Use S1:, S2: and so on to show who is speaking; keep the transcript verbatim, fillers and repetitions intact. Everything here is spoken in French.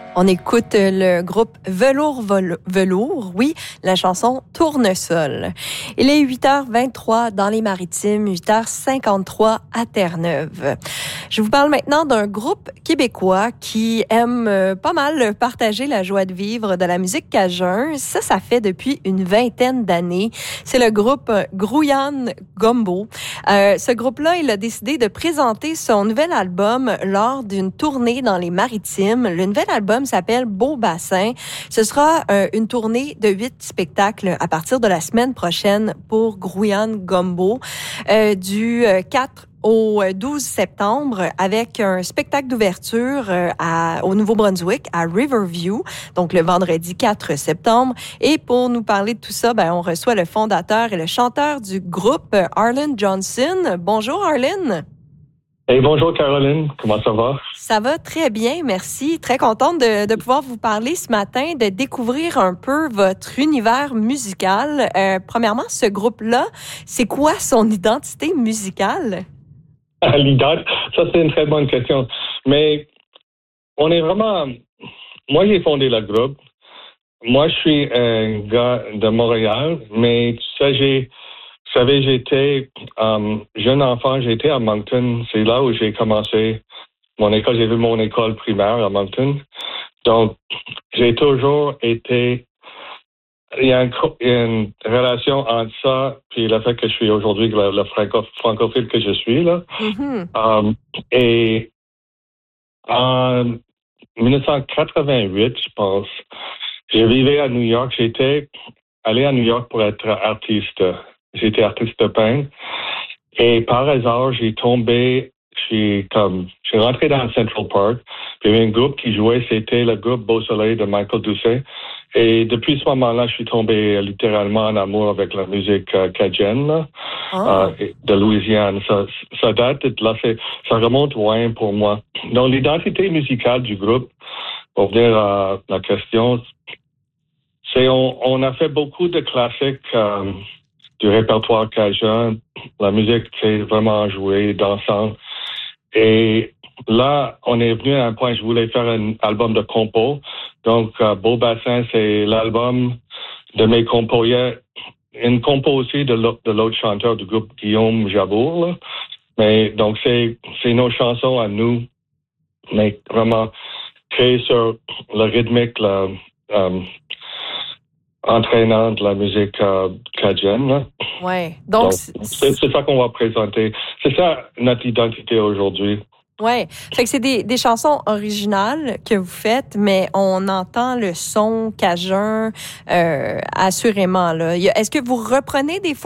S1: On écoute le groupe Velours Velours, oui, la chanson Tournesol. Il est huit heures vingt-trois dans les Maritimes, huit heures cinquante-trois à Terre-Neuve. Je vous parle maintenant d'un groupe québécois qui aime pas mal partager la joie de vivre de la musique cajun. Ça, ça fait depuis une vingtaine d'années. C'est le groupe Grouillane Gumbo. Euh, ce groupe-là, il a décidé de présenter son nouvel album lors d'une tournée dans les Maritimes. Le nouvel album s'appelle Beau Bassin. Ce sera euh, une tournée de huit spectacles à partir de la semaine prochaine pour Grouillane Gumbo, euh, du quatre au douze septembre, avec un spectacle d'ouverture euh, à, au Nouveau-Brunswick, à Riverview, donc le vendredi quatre septembre. Et pour nous parler de tout ça, ben, on reçoit le fondateur et le chanteur du groupe, Arlen Johnson. Bonjour, Arlen.
S2: Hey, bonjour Caroline, comment ça va?
S1: Ça va très bien, merci. Très contente de, de pouvoir vous parler ce matin, de découvrir un peu votre univers musical. Euh, premièrement, ce groupe-là, c'est quoi son identité musicale?
S2: L'identité, ça c'est une très bonne question. Mais on est vraiment... Moi, j'ai fondé le groupe. Moi, je suis un gars de Montréal, mais tu sais, j'ai... Vous savez, j'étais um, jeune enfant, j'étais à Moncton. C'est là où j'ai commencé mon école. J'ai vu mon école primaire à Moncton. Donc, j'ai toujours été... Il y a une, une relation entre ça et le fait que je suis aujourd'hui le, le franco, francophile que je suis, là.
S1: Mm-hmm.
S2: Um, et en dix-neuf cent quatre-vingt-huit, je pense, je vivais à New York. J'étais allé à New York pour être artiste. J'étais artiste peintre. Et par hasard, j'ai tombé, j'ai comme, j'ai rentré dans Central Park. Puis il y avait un groupe qui jouait, c'était le groupe Beau Soleil de Michael Doucet. Et depuis ce moment-là, je suis tombé littéralement en amour avec la musique euh, cajun, là,
S1: Oh.
S2: euh, de Louisiane. Ça, ça date de là, c'est, ça remonte loin pour moi. Donc l'identité musicale du groupe, pour venir à la question, c'est on, on a fait beaucoup de classiques. Euh, du répertoire cajun, la musique qui est vraiment jouée, dansante. Et là, on est venu à un point, je voulais faire un album de compos. Donc, euh, Beau Bassin, c'est l'album de mes compos. Il y a une compo aussi de l'autre, de l'autre chanteur du groupe, Guillaume Jabour. Là. Mais donc, c'est, c'est nos chansons à nous, mais vraiment créées sur le rythmique, le, euh, entraînant de la musique euh, cajun.
S1: Ouais. Donc,
S2: Donc c'est, c'est ça qu'on va présenter. C'est ça notre identité aujourd'hui.
S1: Ouais. Fait que c'est des, des chansons originales que vous faites, mais on entend le son cajun euh, assurément là. Est-ce que vous reprenez des fois